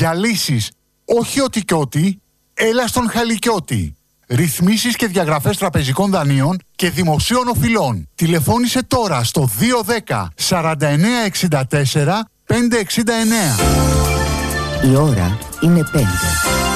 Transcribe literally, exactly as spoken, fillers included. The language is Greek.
Για λύσεις όχι ότι και ότι, έλα στον Χαλικιώτη. Ρυθμίσεις και διαγραφές τραπεζικών δανείων και δημοσίων οφειλών. Τηλεφώνησε τώρα στο δύο ένα μηδέν σαράντα εννέα εξήντα τέσσερα πεντακόσια εξήντα εννέα. Η ώρα είναι πέντε.